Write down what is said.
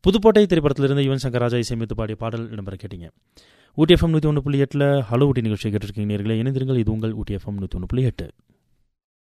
புதுக்கோட்டை திரைப்படத்திலிருந்து யுவன் சங்கர் ராஜா இசையமைத்து பாடிய பாடல் இடம்பெற கேட்டீங்க. ஊட்டி எஃப்எம் 101.8 ஹலோ ஊட்டி நிகழ்ச்சியை கேட்டிருக்கீங்க நேயர்களே. இணைந்திருங்கள். இது உங்கள் ஊட்டி எஃப்எம் 101.8.